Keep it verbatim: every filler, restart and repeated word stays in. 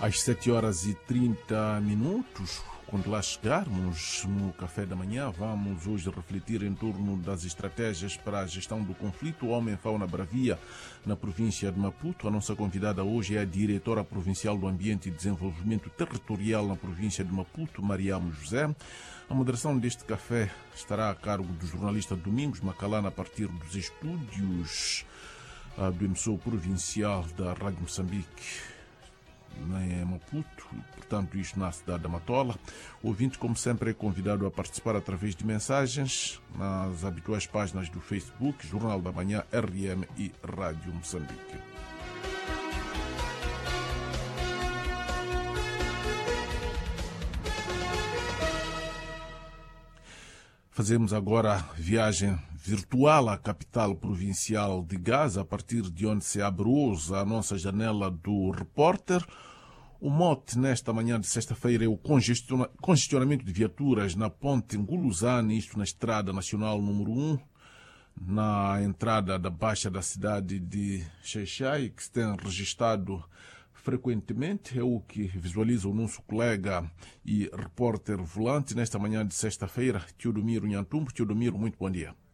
Às sete horas e trinta minutos, quando lá chegarmos no café da manhã, vamos hoje refletir em torno das estratégias para a gestão do conflito homem-fauna bravia na província de Maputo. A nossa convidada hoje é a diretora provincial do Ambiente e Desenvolvimento Territorial na província de Maputo, Mariamo José. A moderação deste café estará a cargo do jornalista Domingos Macalana a partir dos estúdios uh, do emissor provincial da Rádio Moçambique em Maputo, portanto isto na cidade da Matola. O ouvinte, como sempre, é convidado a participar através de mensagens nas habituais páginas do Facebook, Jornal da Manhã, R M e Rádio Moçambique. Fazemos agora viagem virtual à capital provincial de Gaza, a partir de onde se abre hoje a nossa janela do repórter. O mote nesta manhã de sexta-feira é o congestiona- congestionamento de viaturas na ponte Nguluzane, isto na Estrada Nacional número um, na entrada da Baixa da cidade de Xai-Xai, que se tem registrado frequentemente. É o que visualiza o nosso colega e repórter volante nesta manhã de sexta-feira, Teodomiro Nhantumbo. Teodomiro, muito bom dia.